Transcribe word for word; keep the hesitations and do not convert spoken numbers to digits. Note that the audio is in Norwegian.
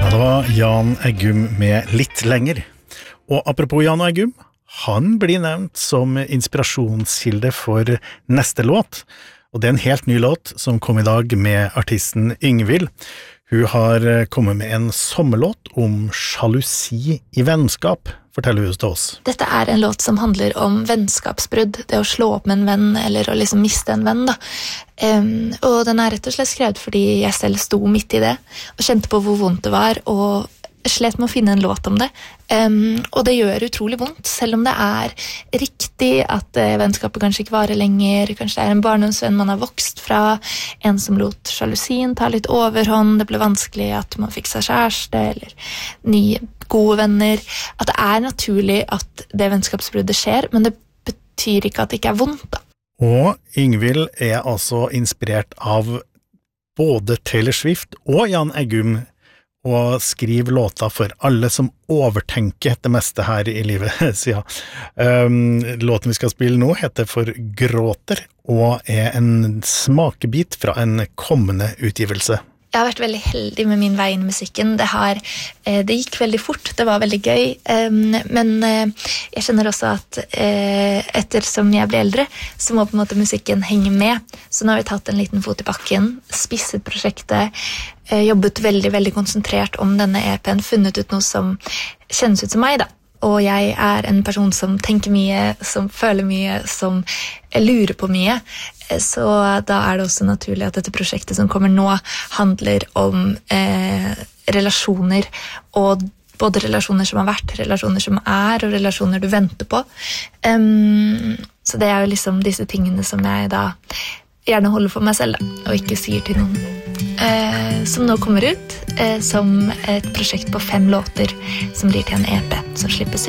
Det var Jan Eggum med Litt lenger. Og apropos Jan Eggum, han blir nevnt som inspirasjonskilde for neste låt. Og det er en helt ny låt som kom i dag med artisten Yngvild. Hun har kommet med en sommerlåt om sjalusi i vennskap, forteller hun til oss. Dette er en låt som handler om vennskapsbrudd, det å slå opp med en venn, eller å liksom miste en venn da. Um, og den er rett og slett skrevet fordi jeg selv sto midt i det, og kjente på hvor vondt det var, og slet med å finne en låt om det. Um, og det gjør utrolig vondt, selv om det er riktig at uh, vennskapet kanskje ikke varer lenger, kanskje det er en barndomsvenn man har vokst fra, en som lot sjalusien ta litt overhånd, det ble vanskelig at man fikk seg kjæreste, eller nye gode venner, at det er naturlig at det vennskapsbruddet skjer, men det betyr ikke at det ikke er vondt da. Og Yngvild er altså inspirert av både Taylor Swift og Jan Eggum, og skriver låter for alle som overtenker det meste her i livet, sier han. Um, låten vi skal spille nå heter For gråter, og er en smakebit fra en kommende utgivelse. Jeg har vært veldig heldig med min vei inn i musikken. Det, har, det gikk veldig fort, det var veldig gøy, men jeg kjenner også at ettersom jeg blir eldre, så må på en måte musikken henge med. Så nå har vi tatt en liten fot i bakken, spisset prosjektet, jobbet veldig, veldig konsentrert om denne E P-en, funnet ut noe som kjennes ut som meg da. Og jeg er en person som tenker mye, som føler mye, som lurer på mye. Så da er det også naturlig at dette prosjektet som kommer nå handler om eh, relasjoner, og både relasjoner som har vært, relasjoner som er, og relasjoner du venter på. Um, så det er jo liksom disse tingene som jeg da gjerne holder for meg selv, da, og ikke sier til noen. Eh, som nå kommer ut, eh, som et prosjekt på fem låter, som blir til en E P, som slippes